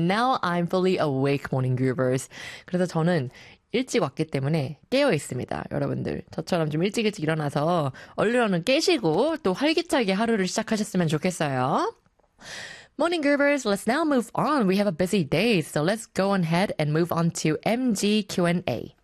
And now I'm fully awake, morning groovers. 그래서 저는 일찍 왔기 때문에 깨어 있습니다. 여러분들 저처럼 좀 일찍 일어나서 얼른 깨시고 또 활기차게 하루를 시작하셨으면 좋겠어요. Morning groovers, let's now move on. We have a busy day, so let's go ahead and move on to MG Q&A.